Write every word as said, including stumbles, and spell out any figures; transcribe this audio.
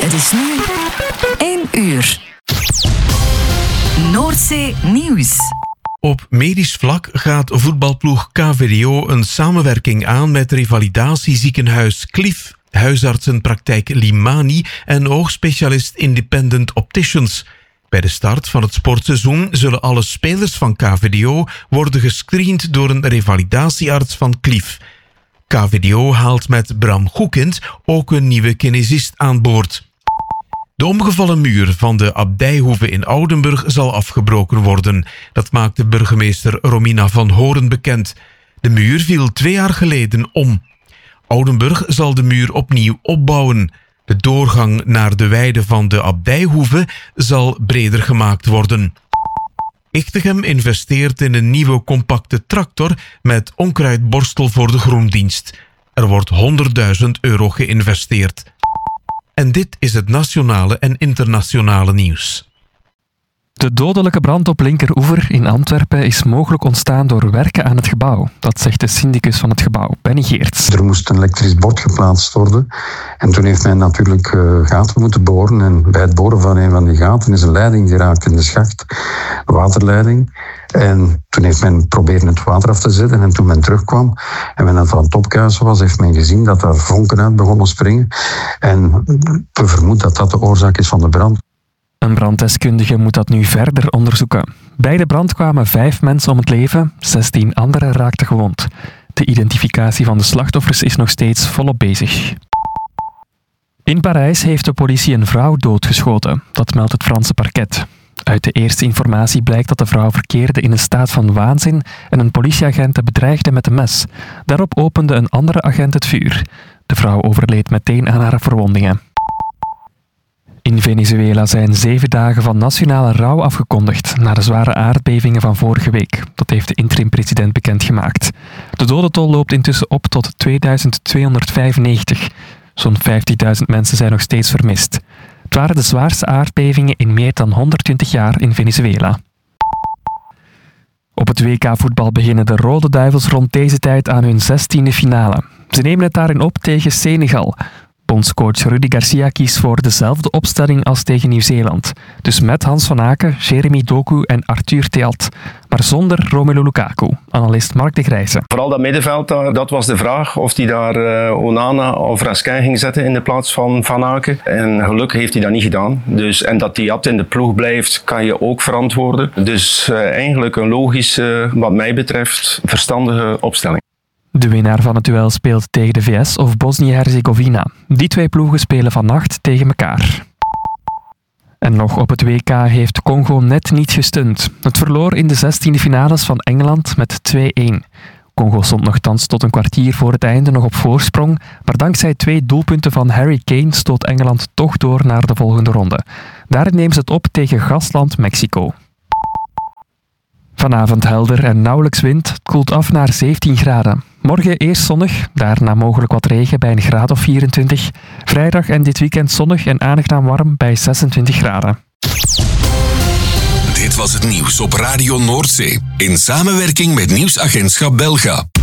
Het is nu één uur. Noordzee Nieuws. Op medisch vlak gaat voetbalploeg K V D O een samenwerking aan met revalidatieziekenhuis Cliff, huisartsenpraktijk Limani en oogspecialist Independent Opticians. Bij de start van het sportseizoen zullen alle spelers van K V D O worden gescreend door een revalidatiearts van Cliff. K V D O haalt met Bram Goekind ook een nieuwe kinesist aan boord. De omgevallen muur van de Abdijhoeve in Oudenburg zal afgebroken worden. Dat maakte burgemeester Romina van Horen bekend. De muur viel twee jaar geleden om. Oudenburg zal de muur opnieuw opbouwen. De doorgang naar de weide van de Abdijhoeve zal breder gemaakt worden. Ichtegem investeert in een nieuwe compacte tractor met onkruidborstel voor de groendienst. Er wordt honderdduizend euro geïnvesteerd. En dit is het nationale en internationale nieuws. De dodelijke brand op Linkeroever in Antwerpen is mogelijk ontstaan door werken aan het gebouw. Dat zegt de syndicus van het gebouw, Benny Geerts. Er moest een elektrisch bord geplaatst worden. En toen heeft men natuurlijk uh, gaten moeten boren. En bij het boren van een van die gaten is een leiding geraakt in de schacht. Een waterleiding. En toen heeft men proberen het water af te zetten. En toen men terugkwam en men aan het opkuisen was, heeft men gezien dat daar vonken uit begonnen springen. En we vermoeden dat dat de oorzaak is van de brand. Een branddeskundige moet dat nu verder onderzoeken. Bij de brand kwamen vijf mensen om het leven, zestien anderen raakten gewond. De identificatie van de slachtoffers is nog steeds volop bezig. In Parijs heeft de politie een vrouw doodgeschoten. Dat meldt het Franse parket. Uit de eerste informatie blijkt dat de vrouw verkeerde in een staat van waanzin en een politieagent de bedreigde met een mes. Daarop opende een andere agent het vuur. De vrouw overleed meteen aan haar verwondingen. In Venezuela zijn zeven dagen van nationale rouw afgekondigd na de zware aardbevingen van vorige week. Dat heeft de interim-president bekendgemaakt. De dodentol loopt intussen op tot tweeduizend tweehonderdvijfennegentig. Zo'n vijftigduizend mensen zijn nog steeds vermist. Het waren de zwaarste aardbevingen in meer dan honderdtwintig jaar in Venezuela. Op het W K-voetbal beginnen de Rode Duivels rond deze tijd aan hun zestiende finale. Ze nemen het daarin op tegen Senegal. Bondscoach Rudi Garcia kiest voor dezelfde opstelling als tegen Nieuw-Zeeland. Dus met Hans van Aken, Jeremy Doku en Arthur Theat. Maar zonder Romelu Lukaku. Analist Mark de Grijze. Vooral dat middenveld, dat was de vraag of hij daar uh, Onana of Raskin ging zetten in de plaats van Van Aken. En gelukkig heeft hij dat niet gedaan. Dus, en dat Theat in de ploeg blijft, kan je ook verantwoorden. Dus uh, eigenlijk een logische, wat mij betreft, verstandige opstelling. De winnaar van het duel speelt tegen de V S of Bosnië-Herzegovina. Die twee ploegen spelen vannacht tegen elkaar. En nog op het W K heeft Congo net niet gestund. Het verloor in de zestiende finales van Engeland met twee-een. Congo stond nogthans tot een kwartier voor het einde nog op voorsprong, maar dankzij twee doelpunten van Harry Kane stoot Engeland toch door naar de volgende ronde. Daarin nemen ze het op tegen gastland Mexico. Vanavond helder en nauwelijks wind. Het koelt af naar zeventien graden. Morgen eerst zonnig, daarna mogelijk wat regen bij een graad of vierentwintig. Vrijdag en dit weekend zonnig en aangenaam warm bij zesentwintig graden. Dit was het nieuws op Radio Noordzee in samenwerking met Nieuwsagentschap Belga.